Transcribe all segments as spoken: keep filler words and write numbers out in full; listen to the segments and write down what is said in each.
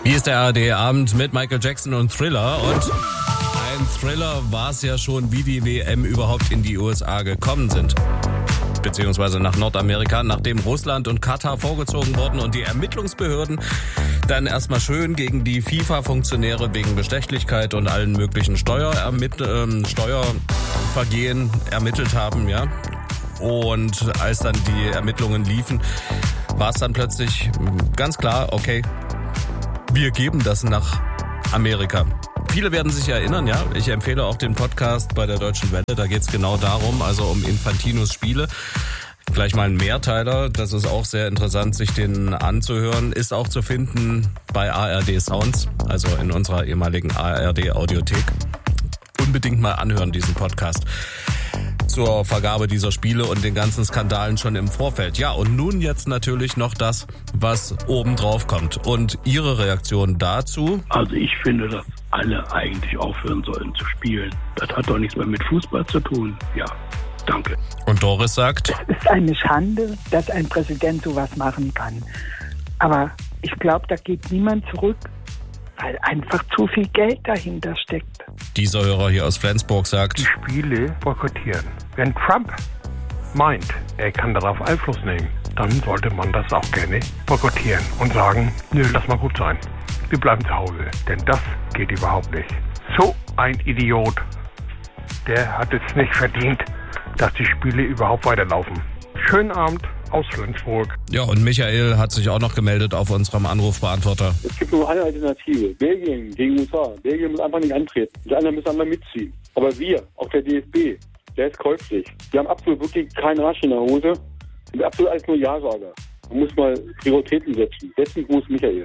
Hier ist der A R D-Abend mit Michael Jackson und Thriller. Und ein Thriller war es ja schon, wie die W M überhaupt in die U S A gekommen sind. Beziehungsweise nach Nordamerika, nachdem Russland und Katar vorgezogen wurden und die Ermittlungsbehörden dann erstmal schön gegen die FIFA-Funktionäre wegen Bestechlichkeit und allen möglichen Steuerermitt- ähm, Steuervergehen ermittelt haben, ja. Und als dann die Ermittlungen liefen, war es dann plötzlich ganz klar, okay, wir geben das nach Amerika. Viele werden sich erinnern, ja, ich empfehle auch den Podcast bei der Deutschen Welle, da geht's genau darum, also um Infantinos Spiele. Gleich mal ein Mehrteiler, das ist auch sehr interessant, sich den anzuhören, ist auch zu finden bei A R D Sounds, also in unserer ehemaligen A R D Audiothek. Unbedingt mal anhören, diesen Podcast zur Vergabe dieser Spiele und den ganzen Skandalen schon im Vorfeld. Ja, und nun jetzt natürlich noch das, was oben drauf kommt. Und Ihre Reaktion dazu? Also ich finde, dass alle eigentlich aufhören sollen zu spielen. Das hat doch nichts mehr mit Fußball zu tun. Ja, danke. Und Doris sagt? Es ist eine Schande, dass ein Präsident sowas machen kann. Aber ich glaube, da geht niemand zurück, weil einfach zu viel Geld dahinter steckt. Dieser Hörer hier aus Flensburg sagt, die Spiele boykottieren. Wenn Trump meint, er kann darauf Einfluss nehmen, dann sollte man das auch gerne boykottieren und sagen, nö, lass mal gut sein. Wir bleiben zu Hause, denn das geht überhaupt nicht. So ein Idiot, der hat es nicht verdient, dass die Spiele überhaupt weiterlaufen. Schönen Abend aus Flensburg. Ja, und Michael hat sich auch noch gemeldet auf unserem Anrufbeantworter. Es gibt nur eine Alternative. Belgien gegen U S A. Belgien muss einfach nicht antreten. Die anderen müssen einmal mitziehen. Aber wir, auch der D F B, der ist käuflich. Wir haben absolut wirklich keinen Arsch in der Hose. Und absolut alles nur Ja-Sager. Man muss mal Prioritäten setzen. Besten Gruß, Michael.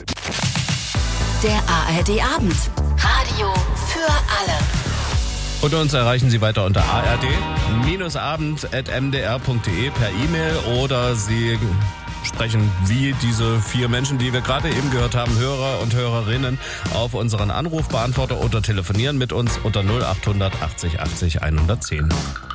Der A R D-Abend. Radio für alle. Und uns erreichen Sie weiter unter a r d abend at m d r punkt d e per E-Mail oder Sie sprechen wie diese vier Menschen, die wir gerade eben gehört haben, Hörer und Hörerinnen, auf unseren Anrufbeantworter oder telefonieren mit uns unter null acht hundert achtzig achtzig hundertzehn.